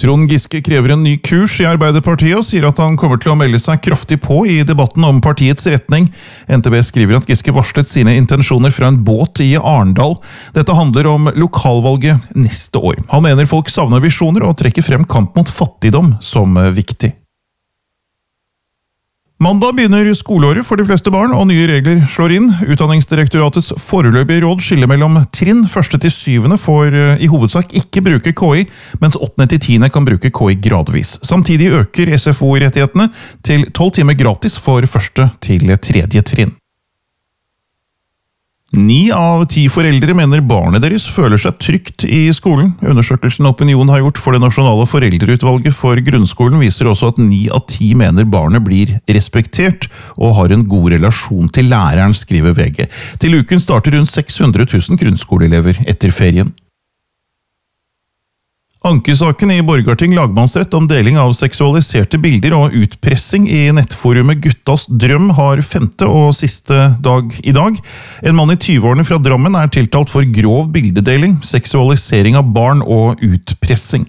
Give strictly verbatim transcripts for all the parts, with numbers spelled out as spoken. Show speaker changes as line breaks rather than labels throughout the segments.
Trond Giske krever en ny kurs i Arbeiderpartiet og sier at han kommer til å melde seg kraftig på i debatten om partiets retning. N T B skriver at Giske varslet sine intensjoner fra en båt i Arendal. Dette handler om lokalvalget neste år. Han mener folk savner visjoner og trekker frem kamp mot fattigdom som viktig. Mandag begynner skoleåret for de fleste barn, og nye regler slår inn. Utdanningsdirektoratets foreløpige råd skiller mellom trinn. Første til syvende får i hovedsak ikke bruke K I, mens åttende til tiende kan bruke K I gradvis. Samtidig øker S F O-rettighetene til tolv timer gratis for første til tredje trinn. Ni av ti foreldre mener barnet deres føler seg trygt i skolen. Undersøkelsen Opinion har gjort for det nasjonale foreldreutvalget for grunnskolen viser også at ni av ti mener barnet blir respektert og har en god relasjon til læreren, skriver V G. Til uken starter rundt seks hundre tusen grunnskoleelever etter ferien. Ankesaken i Borgarting lagmannsrett om deling av seksualiserte bilder og utpressing i nettforumet Guttas Drøm har femte og siste dag i dag. En mann i tyve-årene fra Drammen er tiltalt for grov bildedeling, seksualisering av barn og utpressing.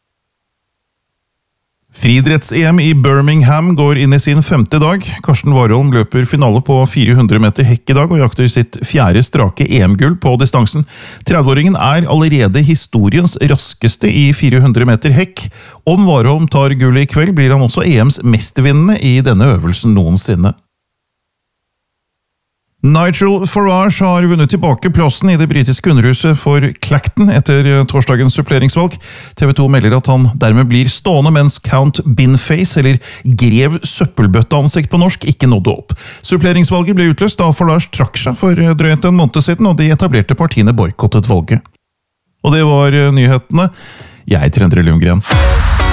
Friidretts-E M i Birmingham går inn i sin femte dag. Karsten Warholm løper finale på fire hundre meter hekk i dag og jakter sitt fjerde strake E M-gull på distansen. tretti-åringen er allerede historiens raskeste i fire hundre meter hekk. Om Warholm tar gullet i kveld, blir han også E Ms mestervinnende i denne øvelsen noensinne. Nigel Farage har vunnet tilbake plassen i det britiske underhuset for Clacton etter torsdagens suppleringsvalg. T V to melder at han dermed blir stående mens Count Binface, eller Grev Søppelbøtteansikt på norsk, ikke nådde opp. Suppleringsvalget ble utløst da Farage trakk seg for drøyt en måned siden, og de etablerte partiene boykottet valget. Og det var nyhetene. Jeg heter Endre Lundgren.